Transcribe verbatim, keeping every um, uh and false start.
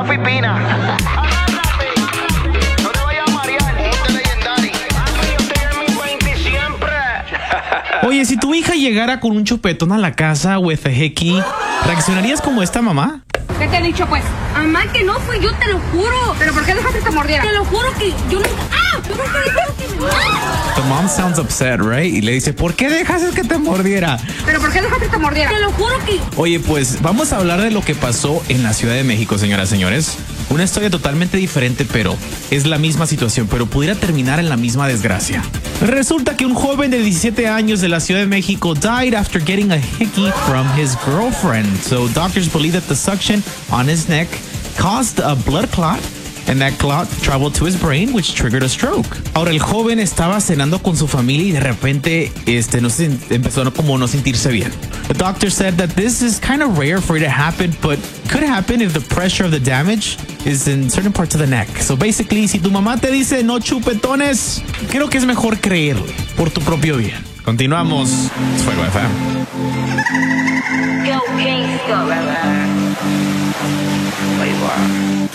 Rafa y Pina. No te vayas a marear. Ponte legendario. Yo estoy en mis veinte siempre. Oye, si tu hija llegara con un chupetón a la casa with a hickey, ¿reaccionarías como esta mamá? ¿Qué te he dicho, pues? Mamá, que no fui yo, te lo juro. ¿Pero por qué dejaste que te mordiera? Te lo juro que yo nunca... ¡Ah! Yo nunca dije que me... ¡Ah! The mom sounds upset, right? Y le dice, ¿por qué dejaste que te mordiera? ¿Pero por qué dejaste que te mordiera? Te lo juro que... Oye, pues vamos a hablar de lo que pasó en la Ciudad de México, señoras y señores. Una historia totalmente diferente, pero es la misma situación, pero pudiera terminar en la misma desgracia. Resulta que un joven de diecisiete años de la Ciudad de México died after getting a hickey from his girlfriend. So doctors believe that the suction on his neck caused a blood clot, and that clot traveled to his brain, which triggered a stroke. Ahora, el joven estaba cenando con su familia y de repente este, no se, empezó a como no sentirse bien. The doctor said that this is kind of rare for it to happen, but could happen if the pressure of the damage is in certain parts of the neck. So basically, si tu mamá te dice no chupetones, creo que es mejor creerle por tu propio bien. Continuamos. Es Fuego F M. Go Gangsta.